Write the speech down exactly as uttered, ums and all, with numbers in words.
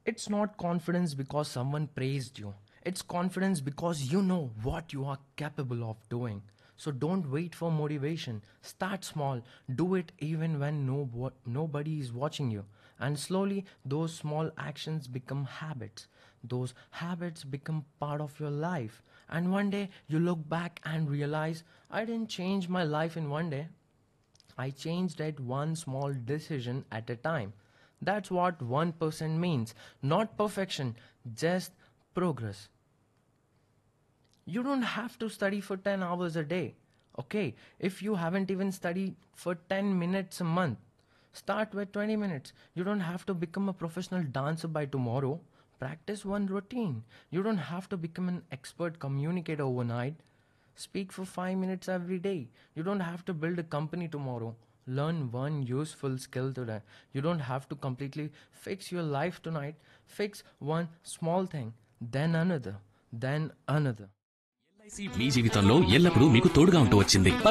It's not confidence because someone praised you. It's confidence because you know what you are capable of doing. So don't wait for motivation. Start small. Do it even when no wa- nobody is watching you. And slowly those small actions become habits. Those habits become part of your life. And one day you look back and realize I didn't change my life in one day. I changed it one small decision at a time. That's what one percent means. Not perfection, just progress. You don't have to study for ten hours a day. Okay, if you haven't even studied for ten minutes a month, start with twenty minutes. You don't have to become a professional dancer by tomorrow. Practice one routine. You don't have to become an expert communicator overnight. Speak for five minutes every day. You don't have to build a company tomorrow. Learn one useful skill today. You don't have to completely fix your life tonight. Fix one small thing, then another, then another. LIC మీ జీవితంలో ఎల్లప్పుడూ మీకు తోడుగా ఉంటూ వచ్చింది.